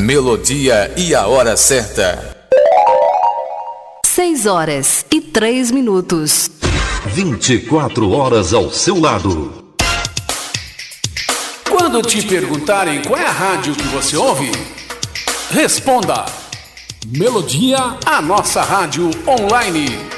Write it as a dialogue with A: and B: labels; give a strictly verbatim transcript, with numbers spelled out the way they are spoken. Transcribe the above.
A: melodia e a hora certa.
B: Seis horas e três minutos.
C: vinte e quatro horas ao seu lado.
D: Quando te perguntarem qual é a rádio que você ouve, responda: Melodia, a nossa rádio online.